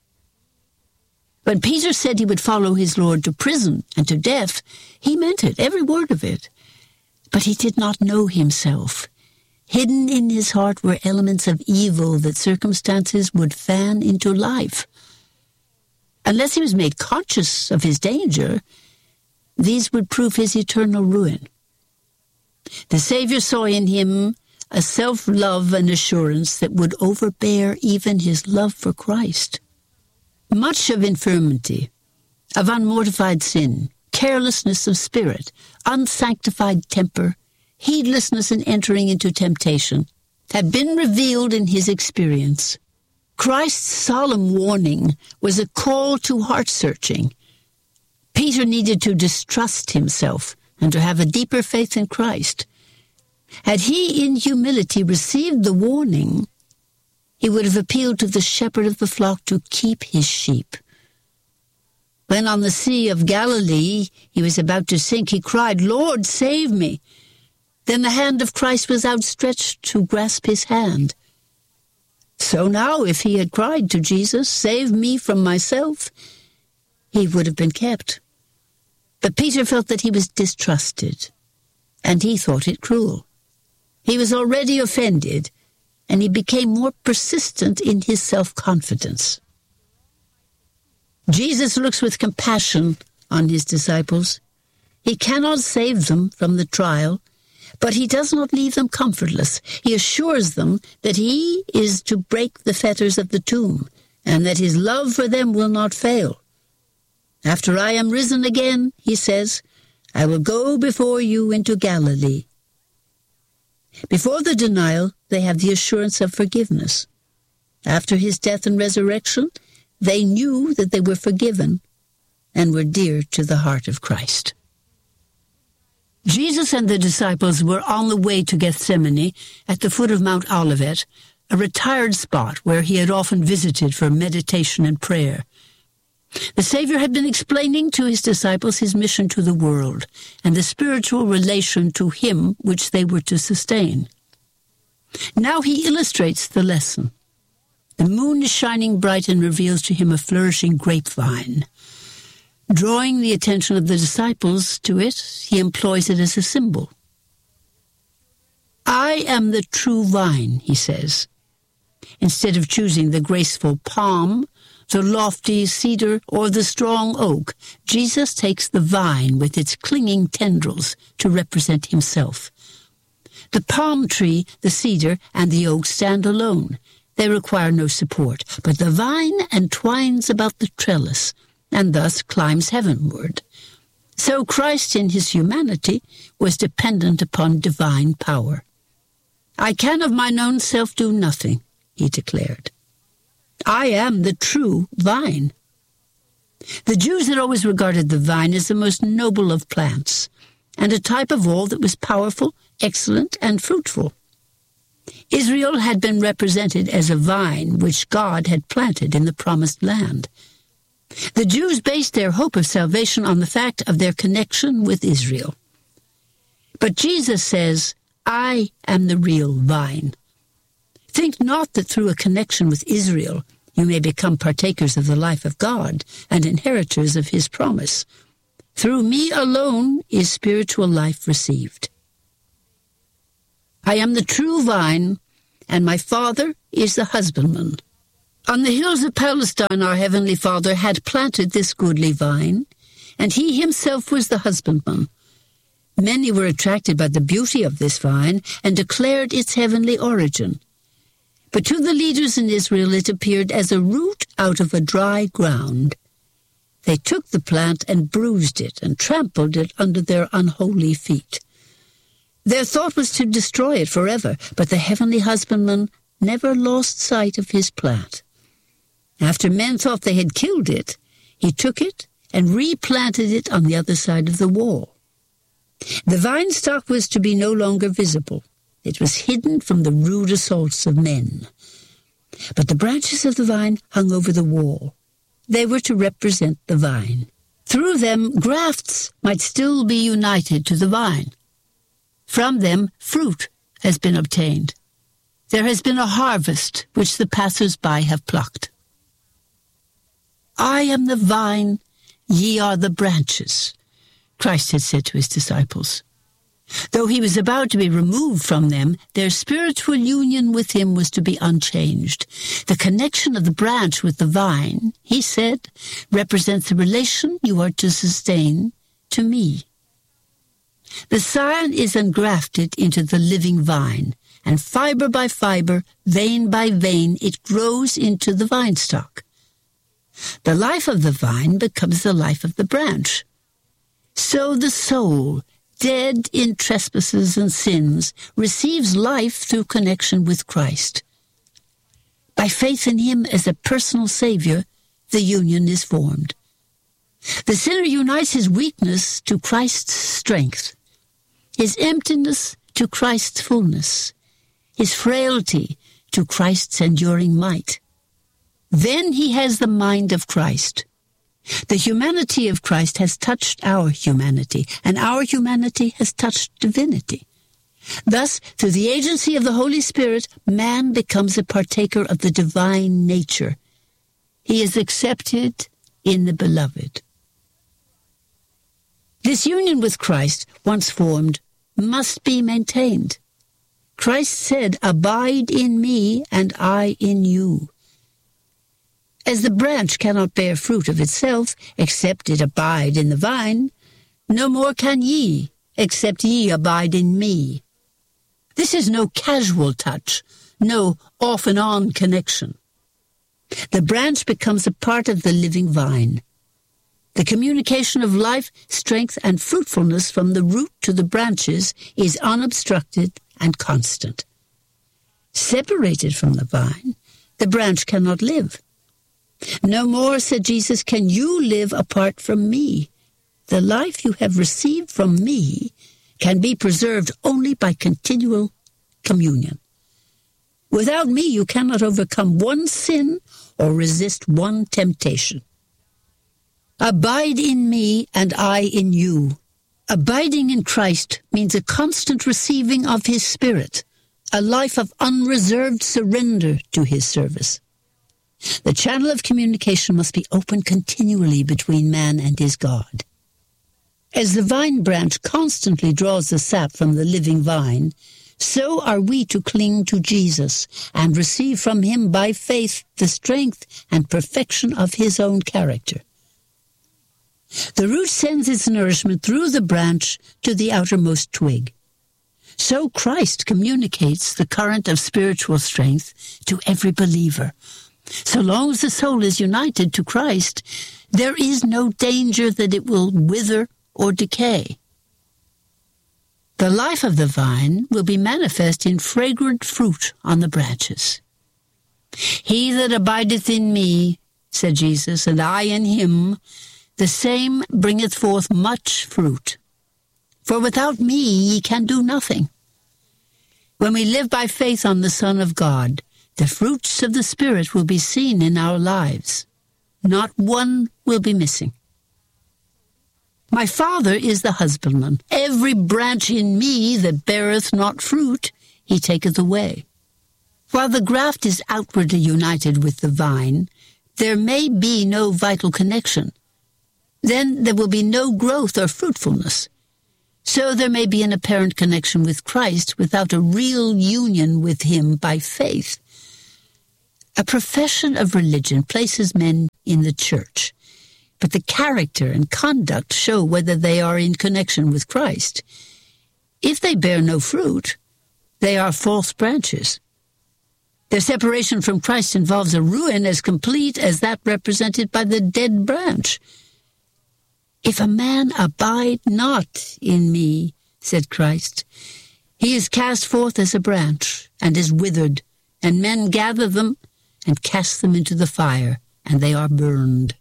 When Peter said he would follow his Lord to prison and to death, he meant it, every word of it. But he did not know himself. Hidden in his heart were elements of evil that circumstances would fan into life. Unless he was made conscious of his danger, these would prove his eternal ruin. The Savior saw in him a self-love and assurance that would overbear even his love for Christ. Much of infirmity, of unmortified sin, carelessness of spirit, unsanctified temper, heedlessness in entering into temptation, had been revealed in his experience. Christ's solemn warning was a call to heart-searching. Peter needed to distrust himself and to have a deeper faith in Christ. Had he in humility received the warning, he would have appealed to the shepherd of the flock to keep his sheep. When on the Sea of Galilee he was about to sink, he cried, "Lord, save me!" Then the hand of Christ was outstretched to grasp his hand. So now, if he had cried to Jesus, "Save me from myself," he would have been kept. But Peter felt that he was distrusted, and he thought it cruel. He was already offended, and he became more persistent in his self-confidence. Jesus looks with compassion on his disciples. He cannot save them from the trial, but he does not leave them comfortless. He assures them that he is to break the fetters of the tomb, and that his love for them will not fail. "After I am risen again," he says, "I will go before you into Galilee." Before the denial, they have the assurance of forgiveness. After his death and resurrection, they knew that they were forgiven and were dear to the heart of Christ. Jesus and the disciples were on the way to Gethsemane at the foot of Mount Olivet, a retired spot where he had often visited for meditation and prayer. The Savior had been explaining to his disciples his mission to the world and the spiritual relation to him which they were to sustain. Now he illustrates the lesson. The moon is shining bright and reveals to him a flourishing grapevine. Drawing the attention of the disciples to it, he employs it as a symbol. "I am the true vine," he says. Instead of choosing the graceful palm, the lofty cedar, or the strong oak, Jesus takes the vine with its clinging tendrils to represent himself. The palm tree, the cedar, and the oak stand alone. They require no support, but the vine entwines about the trellis, and thus climbs heavenward. So Christ in his humanity was dependent upon divine power. "I can of mine own self do nothing," he declared. "I am the true vine." The Jews had always regarded the vine as the most noble of plants, and a type of all that was powerful, excellent, and fruitful. Israel had been represented as a vine which God had planted in the promised land. The Jews based their hope of salvation on the fact of their connection with Israel. But Jesus says, "I am the real vine." Think not that through a connection with Israel you may become partakers of the life of God and inheritors of his promise. Through me alone is spiritual life received. I am the true vine, and my Father is the husbandman. On the hills of Palestine our heavenly Father had planted this goodly vine, and he himself was the husbandman. Many were attracted by the beauty of this vine and declared its heavenly origin. But to the leaders in Israel it appeared as a root out of a dry ground. They took the plant and bruised it and trampled it under their unholy feet. Their thought was to destroy it forever, but the heavenly husbandman never lost sight of his plant. After men thought they had killed it, he took it and replanted it on the other side of the wall. The vine stock was to be no longer visible. It was hidden from the rude assaults of men. But the branches of the vine hung over the wall. They were to represent the vine. Through them, grafts might still be united to the vine. From them, fruit has been obtained. There has been a harvest which the passers-by have plucked. I am the vine, ye are the branches, Christ had said to his disciples. Though he was about to be removed from them, their spiritual union with him was to be unchanged. The connection of the branch with the vine, he said, represents the relation you are to sustain to me. The scion is engrafted into the living vine, and fiber by fiber, vein by vein, it grows into the vine stock. The life of the vine becomes the life of the branch. So the soul, dead in trespasses and sins, receives life through connection with Christ. By faith in him as a personal Savior, the union is formed. The sinner unites his weakness to Christ's strength, his emptiness to Christ's fullness, his frailty to Christ's enduring might. Then he has the mind of Christ. The humanity of Christ has touched our humanity, and our humanity has touched divinity. Thus, through the agency of the Holy Spirit, man becomes a partaker of the divine nature. He is accepted in the Beloved. This union with Christ, once formed, must be maintained. Christ said, "Abide in me, and I in you." As the branch cannot bear fruit of itself, except it abide in the vine, no more can ye, except ye abide in me. This is no casual touch, no off-and-on connection. The branch becomes a part of the living vine. The communication of life, strength, and fruitfulness from the root to the branches is unobstructed and constant. Separated from the vine, the branch cannot live. No more, said Jesus, can you live apart from me. The life you have received from me can be preserved only by continual communion. Without me, you cannot overcome one sin or resist one temptation. Abide in me, and I in you. Abiding in Christ means a constant receiving of his Spirit, a life of unreserved surrender to his service. The channel of communication must be open continually between man and his God. As the vine branch constantly draws the sap from the living vine, so are we to cling to Jesus and receive from him by faith the strength and perfection of his own character. The root sends its nourishment through the branch to the outermost twig. So Christ communicates the current of spiritual strength to every believer. So long as the soul is united to Christ, there is no danger that it will wither or decay. The life of the vine will be manifest in fragrant fruit on the branches. He that abideth in me, said Jesus, and I in him, the same bringeth forth much fruit. For without me ye can do nothing. When we live by faith on the Son of God, the fruits of the Spirit will be seen in our lives. Not one will be missing. My Father is the husbandman. Every branch in me that beareth not fruit, he taketh away. While the graft is outwardly united with the vine, there may be no vital connection. Then there will be no growth or fruitfulness. So there may be an apparent connection with Christ without a real union with him by faith. A profession of religion places men in the church, but the character and conduct show whether they are in connection with Christ. If they bear no fruit, they are false branches. Their separation from Christ involves a ruin as complete as that represented by the dead branch. If a man abide not in me, said Christ, he is cast forth as a branch and is withered, and men gather them and cast them into the fire, and they are burned.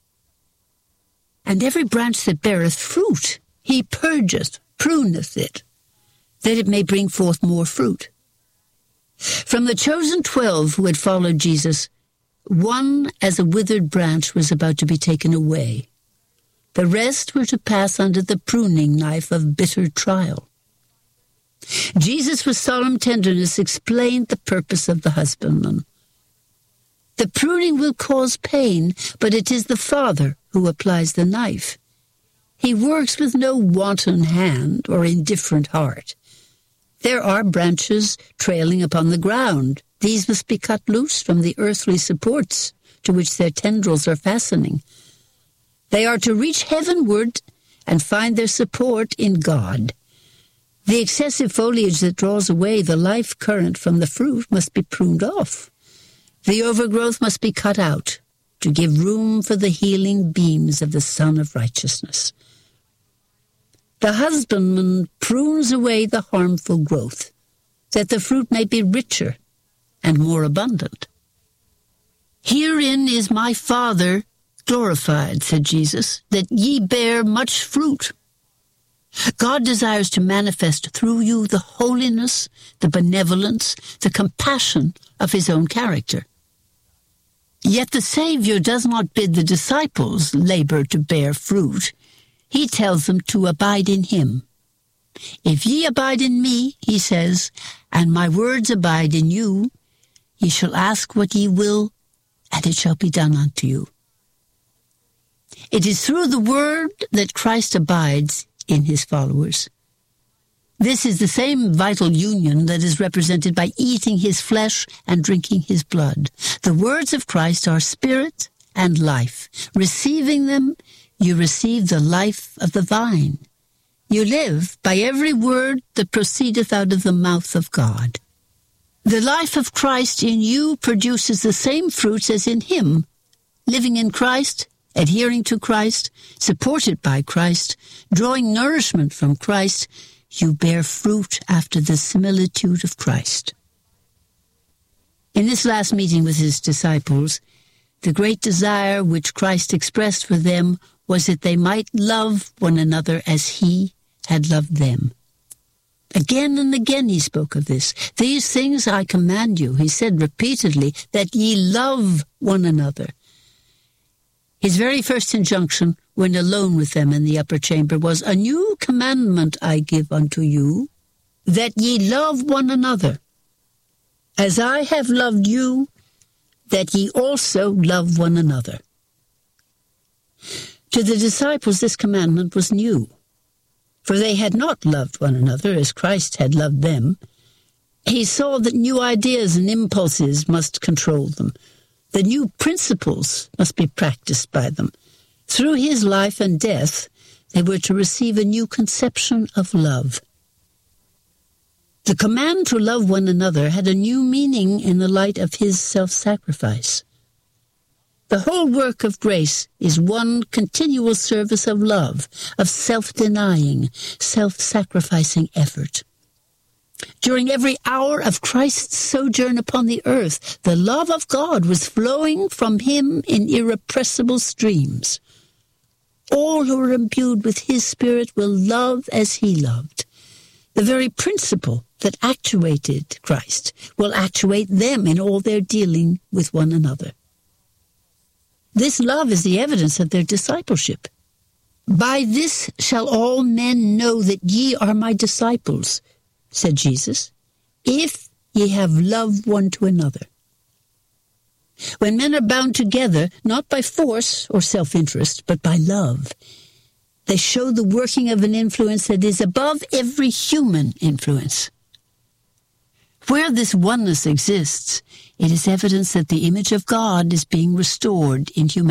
And every branch that beareth fruit, he purgeth, pruneth it, that it may bring forth more fruit. From the chosen twelve who had followed Jesus, one as a withered branch was about to be taken away. The rest were to pass under the pruning knife of bitter trial. Jesus, with solemn tenderness, explained the purpose of the husbandman. The pruning will cause pain, but it is the Father who applies the knife. He works with no wanton hand or indifferent heart. There are branches trailing upon the ground. These must be cut loose from the earthly supports to which their tendrils are fastening. They are to reach heavenward and find their support in God. The excessive foliage that draws away the life current from the fruit must be pruned off. The overgrowth must be cut out to give room for the healing beams of the Sun of Righteousness. The husbandman prunes away the harmful growth, that the fruit may be richer and more abundant. Herein is my Father glorified, said Jesus, that ye bear much fruit. God desires to manifest through you the holiness, the benevolence, the compassion of his own character. Yet the Savior does not bid the disciples labor to bear fruit. He tells them to abide in him. If ye abide in me, he says, and my words abide in you, ye shall ask what ye will, and it shall be done unto you. It is through the word that Christ abides in his followers. This is the same vital union that is represented by eating his flesh and drinking his blood. The words of Christ are spirit and life. Receiving them, you receive the life of the vine. You live by every word that proceedeth out of the mouth of God. The life of Christ in you produces the same fruits as in him. Living in Christ, adhering to Christ, supported by Christ, drawing nourishment from Christ, you bear fruit after the similitude of Christ. In this last meeting with his disciples, the great desire which Christ expressed for them was that they might love one another as he had loved them. Again and again he spoke of this. These things I command you, he said repeatedly, that ye love one another. His very first injunction, when alone with them in the upper chamber, was, A new commandment I give unto you, that ye love one another. As I have loved you, that ye also love one another. To the disciples this commandment was new, for they had not loved one another as Christ had loved them. He saw that new ideas and impulses must control them. The new principles must be practiced by them. Through his life and death, they were to receive a new conception of love. The command to love one another had a new meaning in the light of his self-sacrifice. The whole work of grace is one continual service of love, of self-denying, self-sacrificing effort. During every hour of Christ's sojourn upon the earth, the love of God was flowing from him in irrepressible streams. All who are imbued with his Spirit will love as he loved. The very principle that actuated Christ will actuate them in all their dealing with one another. This love is the evidence of their discipleship. By this shall all men know that ye are my disciples, said Jesus, if ye have love one to another. When men are bound together, not by force or self-interest, but by love, they show the working of an influence that is above every human influence. Where this oneness exists, it is evidence that the image of God is being restored in humanity.